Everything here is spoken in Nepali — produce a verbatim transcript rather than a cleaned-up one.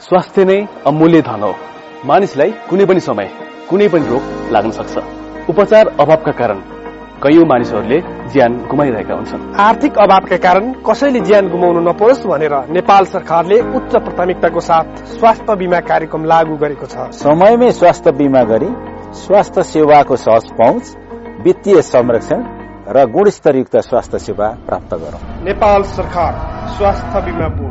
स्वास्थ्य नै अमूल्य धन हो। मानिसलाई कुनै पनि समय कुनै पनि रोग लाग्न सक्छ। उपचार अभावका कारण कयौं मानिसहरूले ज्यान गुमाइरहेका हुन्छन्। आर्थिक अभावका कारण कसैले ज्यान गुमाउनु नपरोस् भनेर नेपाल सरकारले उच्च प्राथमिकताको साथ स्वास्थ्य बीमा कार्यक्रम लागू गरेको छ। समयमै स्वास्थ्य बीमा गरी स्वास्थ्य सेवाको सहज पहुँच, वित्तीय संरक्षण र गुणस्तरयुक्त स्वास्थ्य सेवा प्राप्त गरौं। नेपाल सरकार स्वास्थ्य बीमा बोर्ड।